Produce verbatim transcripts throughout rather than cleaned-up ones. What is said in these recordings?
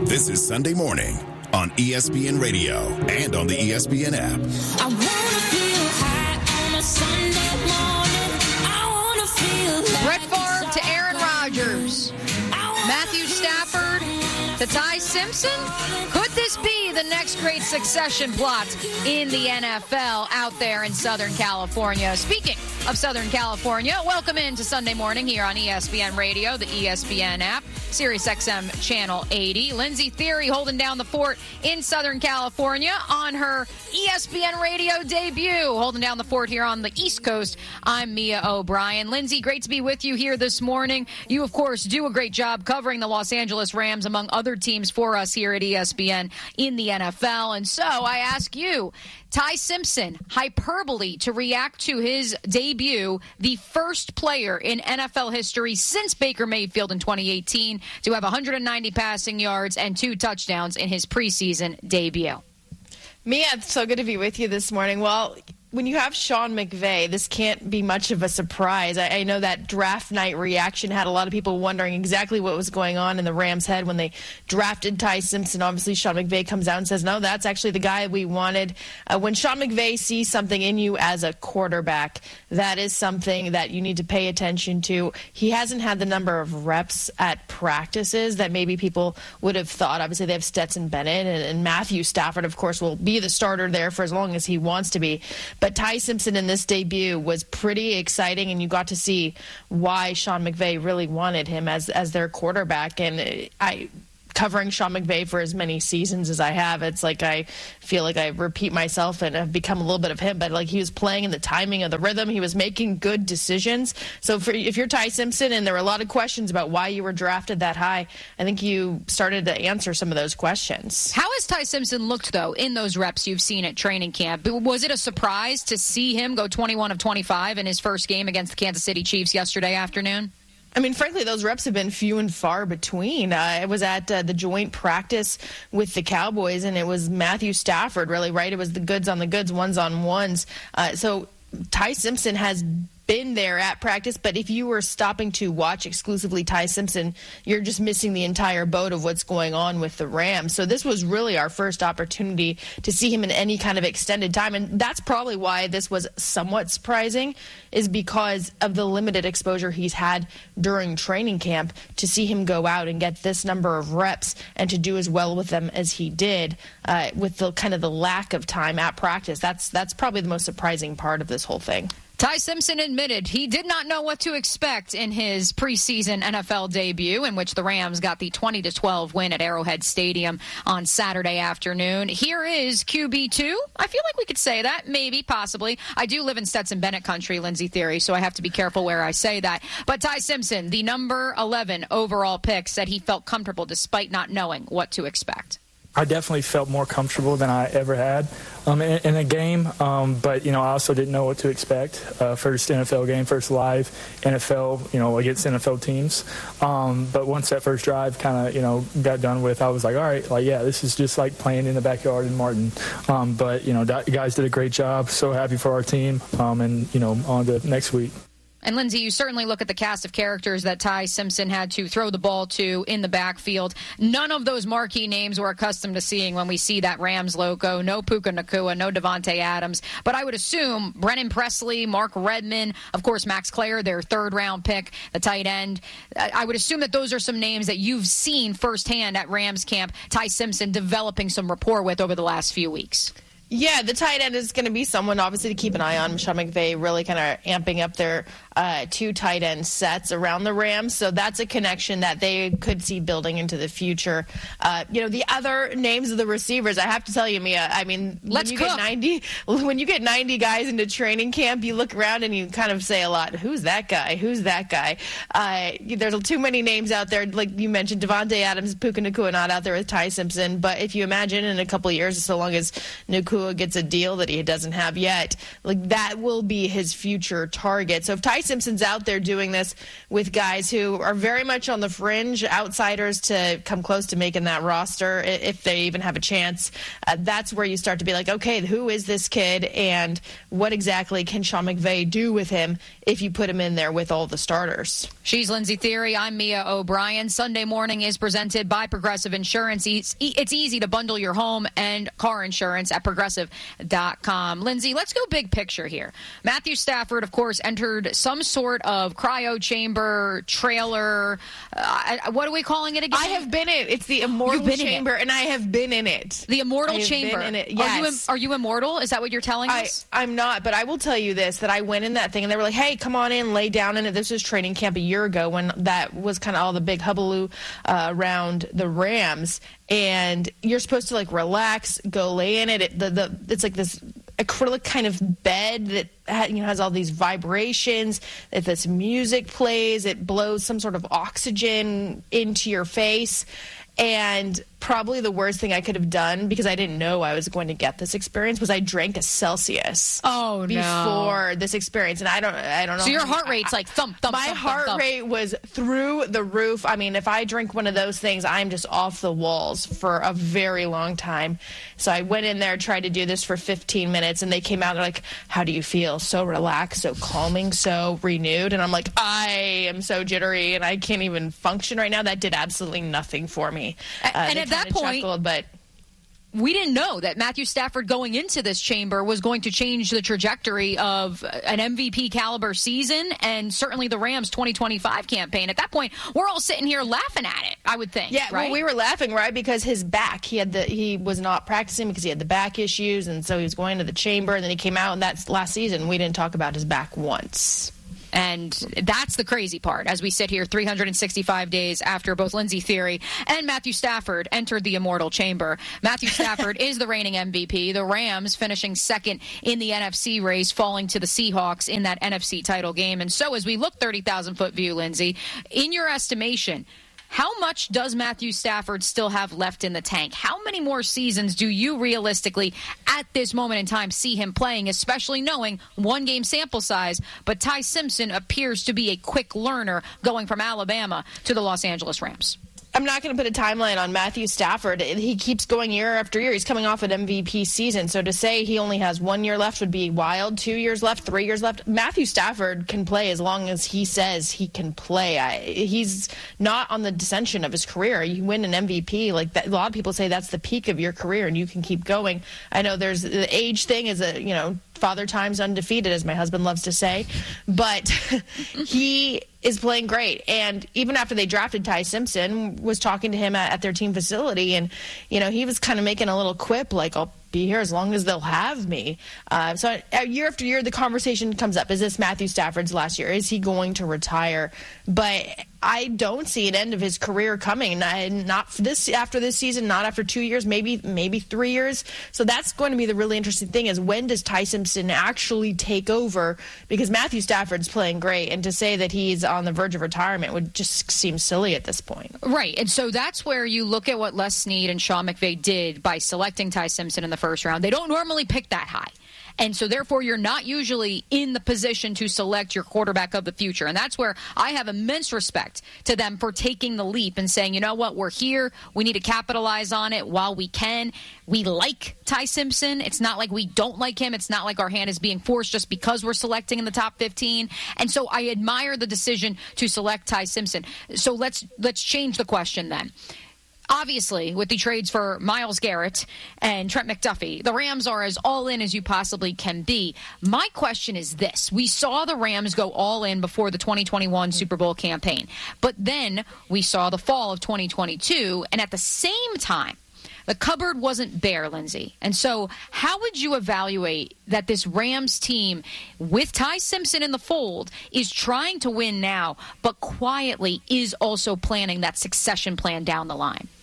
This is Sunday Morning on E S P N Radio and on the E S P N app. I wanna feel high on a Sunday morning. I wanna feel Brett Favre to Aaron Rodgers. Matthew Stafford to Ty Simpson. Could this be the next great succession plot in the N F L out there in Southern California? Speaking of Southern California, welcome into Sunday Morning here on E S P N Radio, the E S P N app, Sirius X M Channel eighty. Lindsey Thiry holding down the fort in Southern California on her E S P N Radio debut, holding down the fort here on the East Coast. I'm Mia O'Brien. Lindsey, great to be with you here this morning. You, of course, do a great job covering the Los Angeles Rams, among other teams, for us here at E S P N in the N F L. And so I ask you, Ty Simpson, hyperbole to react to his debut, the first player in N F L history since Baker Mayfield in twenty eighteen to have one hundred ninety passing yards and two touchdowns in his preseason debut. Mia, it's so good to be with you this morning. Well, when you have Sean McVay, this can't be much of a surprise. I, I know that draft night reaction had a lot of people wondering exactly what was going on in the Rams' head when they drafted Ty Simpson. Obviously, Sean McVay comes out and says, no, that's actually the guy we wanted. Uh, when Sean McVay sees something in you as a quarterback, that is something that you need to pay attention to. He hasn't had the number of reps at practices that maybe people would have thought. Obviously, they have Stetson Bennett, and, and Matthew Stafford, of course, will be the starter there for as long as he wants to be. But Ty Simpson in this debut was pretty exciting, and you got to see why Sean McVay really wanted him as as their quarterback. And I, covering Sean McVay for as many seasons as I have, it's like I feel like I repeat myself and have become a little bit of him. But like he was playing in the timing of the rhythm, he was making good decisions. So for, if you're Ty Simpson, and there were a lot of questions about why you were drafted that high, I think you started to answer some of those questions. How has Ty Simpson looked, though, in those reps you've seen at training camp? Was it a surprise to see him go twenty-one of twenty-five in his first game against the Kansas City Chiefs yesterday afternoon? I mean, frankly, those reps have been few and far between. Uh, I was at uh, the joint practice with the Cowboys, and it was Matthew Stafford, really, right? It was the goods on the goods, ones on ones. Uh, so Ty Simpson has been there at practice, but if you were stopping to watch exclusively Ty Simpson, you're just missing the entire boat of what's going on with the Rams. So this was really our first opportunity to see him in any kind of extended time, and that's probably why this was somewhat surprising, is because of the limited exposure he's had during training camp. To see him go out and get this number of reps and to do as well with them as he did, uh, with the kind of the lack of time at practice, that's that's probably the most surprising part of this whole thing. Ty Simpson admitted he did not know what to expect in his preseason N F L debut, in which the Rams got the twenty to twelve win at Arrowhead Stadium on Saturday afternoon. Here is Q B two. I feel like we could say that, maybe, possibly. I do live in Stetson Bennett country, Lindsey Thiry, so I have to be careful where I say that. But Ty Simpson, the number eleven overall pick, said he felt comfortable despite not knowing what to expect. I definitely felt more comfortable than I ever had um, in, in a game, um, but, you know, I also didn't know what to expect. Uh, first N F L game, first live N F L, you know, against N F L teams. Um, but once that first drive kind of, you know, got done with, I was like, all right, like, yeah, this is just like playing in the backyard in Martin. Um, but, you know, that, guys did a great job. So happy for our team, um, and, you know, on to next week. And, Lindsey, you certainly look at the cast of characters that Ty Simpson had to throw the ball to in the backfield. None of those marquee names we're accustomed to seeing when we see that Rams logo. No Puka Nacua, no Devontae Adams. But I would assume Brennan Presley, Mark Redman, of course, Max Clare, their third-round pick, the tight end. I would assume that those are some names that you've seen firsthand at Rams camp, Ty Simpson developing some rapport with over the last few weeks. Yeah, the tight end is going to be someone, obviously, to keep an eye on. Sean McVay really kind of amping up their uh, two tight end sets around the Rams. So that's a connection that they could see building into the future. Uh, you know, the other names of the receivers, I have to tell you, Mia, I mean, Let's when you cook. get ninety, when you get ninety guys into training camp, you look around and you kind of say a lot, who's that guy? Who's that guy? Uh, there's too many names out there. Like you mentioned, Devontae Adams, Puka Nacua not out there with Ty Simpson. But if you imagine in a couple of years, so long as Nacua gets a deal that he doesn't have yet, like that will be his future target. So if Ty Simpson's out there doing this with guys who are very much on the fringe, outsiders to come close to making that roster if they even have a chance. Uh, that's where you start to be like, okay, who is this kid and what exactly can Sean McVay do with him if you put him in there with all the starters? She's Lindsay Theory. I'm Mia O'Brien. Sunday Morning is presented by Progressive Insurance. It's, it's easy to bundle your home and car insurance at progressive dot com. Lindsay, let's go big picture here. Matthew Stafford, of course, entered some sort of cryo chamber, trailer. Uh, what are we calling it again? I have been in it. It's the immortal chamber, and I have been in it. The immortal I have chamber. Been in it. Yes. Are you, are you immortal? Is that what you're telling I, us? I'm not, but I will tell you this, that I went in that thing, and they were like, hey, come on in, lay down in it. This was training camp a year ago when that was kind of all the big hubbub uh, around the Rams. And you're supposed to, like, relax, go lay in it. it the, the, it's like this acrylic kind of bed that ha, you know has all these vibrations. If this music plays, it blows some sort of oxygen into your face. And probably the worst thing I could have done, because I didn't know I was going to get this experience, was I drank a Celsius. Oh, no. Before this experience, and I don't, I don't know. So your heart rate's like thump, thump. My thump, heart thump, rate thump. was through the roof. I mean, if I drink one of those things, I'm just off the walls for a very long time. So I went in there, tried to do this for fifteen minutes, and they came out. They're like, "How do you feel? So relaxed, so calming, so renewed." And I'm like, "I am so jittery, and I can't even function right now." That did absolutely nothing for me. Uh, and at that point, chuckled, but we didn't know that Matthew Stafford going into this chamber was going to change the trajectory of an M V P caliber season and certainly the Rams twenty twenty-five campaign. At that point, we're all sitting here laughing at it, I would think. Yeah, right? well, we were laughing, right, because his back, he had the he was not practicing because he had the back issues, and so he was going to the chamber, and then he came out, and that's last season. We didn't talk about his back once. And that's the crazy part. As we sit here three hundred sixty-five days after both Lindsay Theory and Matthew Stafford entered the immortal chamber. Matthew Stafford is the reigning M V P. The Rams finishing second in the N F C race, falling to the Seahawks in that N F C title game. And so as we look thirty thousand foot view, Lindsay, in your estimation, how much does Matthew Stafford still have left in the tank? How many more seasons do you realistically, at this moment in time, see him playing, especially knowing one game sample size, but Ty Simpson appears to be a quick learner going from Alabama to the Los Angeles Rams? I'm not going to put a timeline on Matthew Stafford. He keeps going year after year. He's coming off an M V P season. So to say he only has one year left would be wild. Two years left, three years left. Matthew Stafford can play as long as he says he can play. I, he's not on the descension of his career. You win an M V P. Like that, a lot of people say that's the peak of your career and you can keep going. I know there's the age thing is a, you know, father time's undefeated, as my husband loves to say. But he is playing great. And even after they drafted Ty Simpson, was talking to him at, at their team facility. And, you know, he was kind of making a little quip like, I'll be here as long as they'll have me. Uh, so uh, year after year, the conversation comes up. Is this Matthew Stafford's last year? Is he going to retire? But I don't see an end of his career coming. Not, not this after this season, not after two years, maybe maybe three years. So that's going to be the really interesting thing is when does Ty Simpson actually take over? Because Matthew Stafford's playing great, and to say that he's on the verge of retirement would just seem silly at this point. Right, and so that's where you look at what Les Snead and Sean McVay did by selecting Ty Simpson in the first round. They don't normally pick that high. And so, therefore, you're not usually in the position to select your quarterback of the future. And that's where I have immense respect to them for taking the leap and saying, you know what, we're here. We need to capitalize on it while we can. We like Ty Simpson. It's not like we don't like him. It's not like our hand is being forced just because we're selecting in the top fifteen. And so I admire the decision to select Ty Simpson. So let's let's change the question then. Obviously, with the trades for Myles Garrett and Trent McDuffie, the Rams are as all in as you possibly can be. My question is this. We saw the Rams go all in before the twenty twenty-one Super Bowl campaign. But then we saw the fall of twenty twenty-two, and at the same time, the cupboard wasn't bare, Lindsay. And so how would you evaluate that this Rams team, with Ty Simpson in the fold, is trying to win now, but quietly is also planning that succession plan down the line?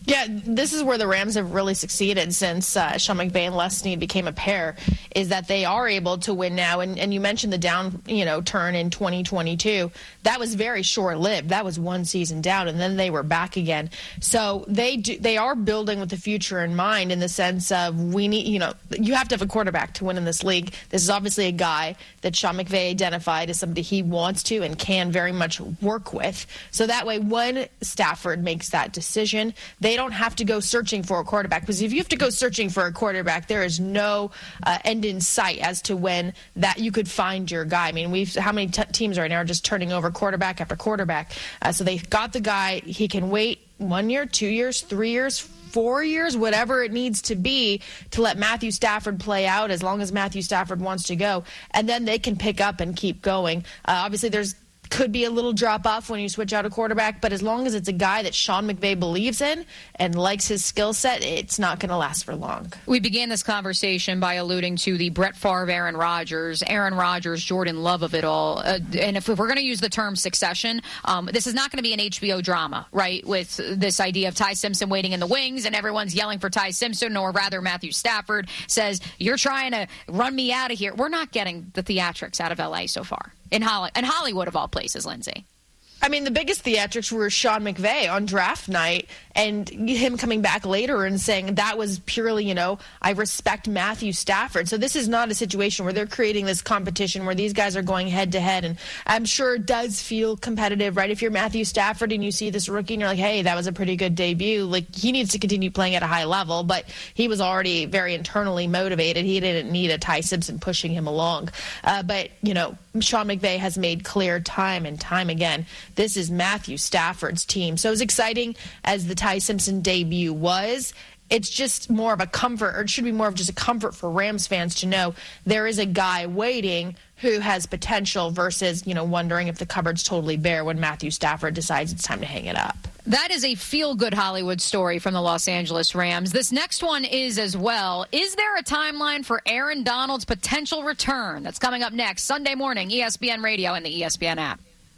Yeah, this is where the Rams have really succeeded since uh, Sean McVay and Les Snead became a pair, is that they are able to win now. And, and you mentioned the down, you know, turn in twenty twenty-two. That was very short-lived. That was one season down, and then they were back again. So they do, they are building with the future in mind, in the sense of we need, you know, you have to have a quarterback to win in this league. This is obviously a guy that Sean McVay identified as somebody he wants to and can very much work with. So that way, when Stafford makes that decision, they don't have to go searching for a quarterback, because if you have to go searching for a quarterback, there is no uh, end in sight as to when that you could find your guy. I mean, we've how many t- teams right now are just turning over quarterback after quarterback? Uh, so they got the guy. He can wait one year, two years, three years, four years, whatever it needs to be to let Matthew Stafford play out, as long as Matthew Stafford wants to go, and then they can pick up and keep going. Uh, obviously, there's could be a little drop off when you switch out a quarterback, but as long as it's a guy that Sean McVay believes in and likes his skill set, it's not going to last for long. We began this conversation by alluding to the Brett Favre, Aaron Rodgers, Aaron Rodgers, Jordan Love of it all. Uh, and if, if we're going to use the term succession, um, this is not going to be an H B O drama, right, with this idea of Ty Simpson waiting in the wings and everyone's yelling for Ty Simpson, or rather Matthew Stafford says, you're trying to run me out of here. We're not getting the theatrics out of L A so far. In, Holly- in Hollywood, of all places, Lindsay. I mean, the biggest theatrics were Sean McVay on draft night and him coming back later and saying that was purely, you know, I respect Matthew Stafford. So this is not a situation where they're creating this competition where these guys are going head to head. And I'm sure it does feel competitive, right? If you're Matthew Stafford and you see this rookie and you're like, hey, that was a pretty good debut. Like, he needs to continue playing at a high level, but he was already very internally motivated. He didn't need a Ty Simpson pushing him along. Uh, but, you know, Sean McVay has made clear time and time again, this is Matthew Stafford's team. So as exciting as the Ty Simpson debut was, it's just more of a comfort, or it should be more of just a comfort for Rams fans to know there is a guy waiting who has potential, versus, you know, wondering if the cupboard's totally bare when Matthew Stafford decides it's time to hang it up. That is a feel-good Hollywood story from the Los Angeles Rams. This next one is as well. Is there a timeline for Aaron Donald's potential return? That's coming up next, Sunday morning, E S P N Radio and the E S P N app.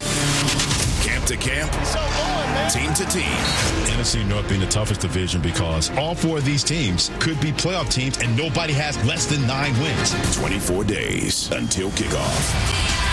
Camp to camp, team to team. N F C North being the toughest division because all four of these teams could be playoff teams and nobody has less than nine wins. twenty-four days until kickoff.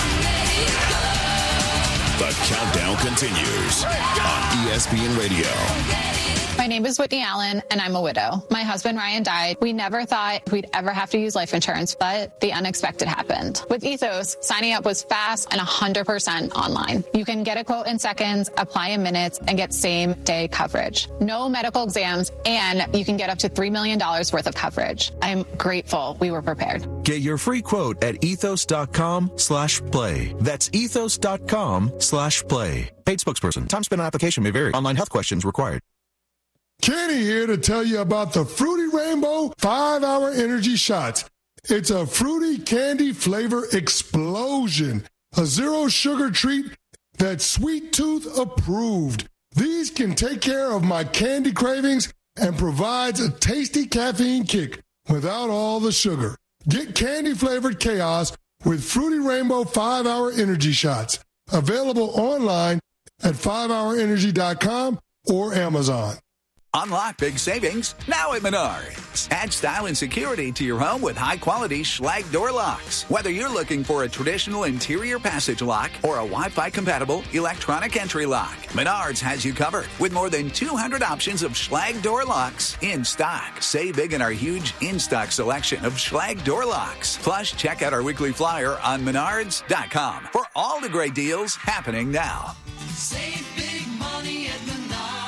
The countdown continues on E S P N Radio. My name is Whitney Allen, and I'm a widow. My husband, Ryan, died. We never thought we'd ever have to use life insurance, but the unexpected happened. With Ethos, signing up was fast and one hundred percent online. You can get a quote in seconds, apply in minutes, and get same-day coverage. No medical exams, and you can get up to three million dollars worth of coverage. I'm grateful we were prepared. Get your free quote at ethos.com slash play. That's ethos.com slash play. Paid spokesperson. Time spent on application may vary. Online health questions required. Kenny here to tell you about the Fruity Rainbow five hour Energy Shots. It's a fruity candy flavor explosion. A zero sugar treat that's Sweet Tooth approved. These can take care of my candy cravings and provides a tasty caffeine kick without all the sugar. Get candy flavored chaos with Fruity Rainbow five hour Energy Shots. Available online at five hour energy dot com or Amazon. Unlock big savings now at Menards. Add style and security to your home with high-quality Schlage door locks. Whether you're looking for a traditional interior passage lock or a Wi-Fi compatible electronic entry lock, Menards has you covered with more than two hundred options of Schlage door locks in stock. Save big in our huge in-stock selection of Schlage door locks. Plus, check out our weekly flyer on menards dot com for all the great deals happening now. Save big money at Menards.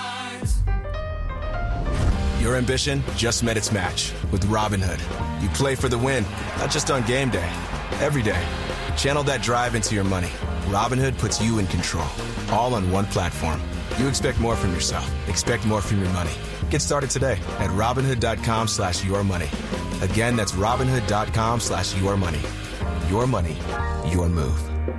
Your ambition just met its match with Robinhood. You play for the win, not just on game day, every day. Channel that drive into your money. Robinhood puts you in control, all on one platform. You expect more from yourself. Expect more from your money. Get started today at Robinhood.com slash your money. Again, that's Robinhood.com slash your money. Your money, your move.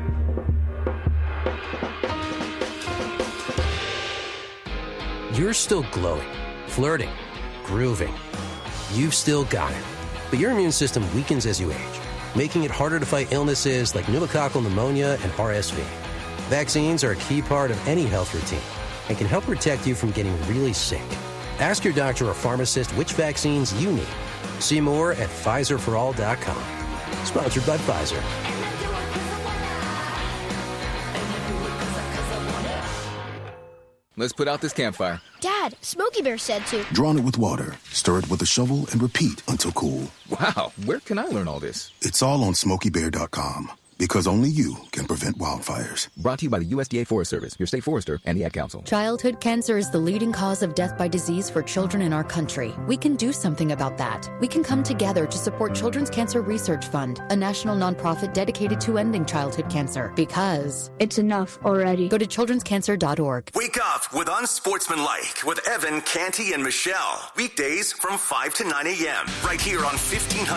You're still glowing, flirting, grooving. You've still got it. But your immune system weakens as you age, making it harder to fight illnesses like pneumococcal pneumonia and R S V. Vaccines are a key part of any health routine and can help protect you from getting really sick. Ask your doctor or pharmacist which vaccines you need. See more at Pfizer for all dot com. Sponsored by Pfizer. Let's put out this campfire. Dad, Smokey Bear said to. Drown it with water, stir it with a shovel, and repeat until cool. Wow, where can I learn all this? It's all on Smokey Bear dot com. Because only you can prevent wildfires. Brought to you by the U S D A Forest Service, your state forester, and the Ad Council. Childhood cancer is the leading cause of death by disease for children in our country. We can do something about that. We can come together to support Children's Cancer Research Fund, a national nonprofit dedicated to ending childhood cancer. Because it's enough already. Go to children's cancer dot org. Wake up with Unsportsmanlike with Evan, Canty, and Michelle. Weekdays from five to nine a.m. right here on fifteen hundred.